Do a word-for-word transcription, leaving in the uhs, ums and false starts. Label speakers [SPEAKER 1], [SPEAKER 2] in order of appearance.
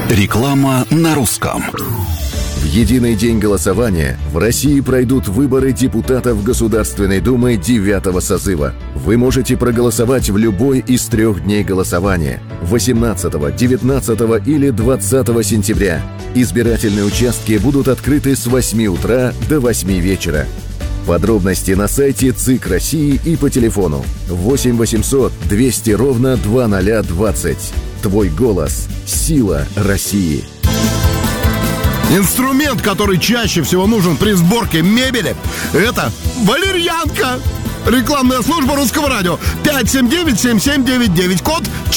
[SPEAKER 1] Реклама на русском.
[SPEAKER 2] В единый день голосования в России пройдут выборы депутатов Государственной Думы девятого созыва. Вы можете проголосовать в любой из трех дней голосования – восемнадцатого, девятнадцатого или двадцатого сентября. Избирательные участки будут открыты с восьми утра до восьми вечера. Подробности на сайте ЦИК России и по телефону восемь восемьсот двести ровно два ноль двадцать. Твой голос – сила России.
[SPEAKER 3] Инструмент, который чаще всего нужен при сборке мебели, это валерьянка. Рекламная служба Русского радио. пять семь девять семь семь девять девять, код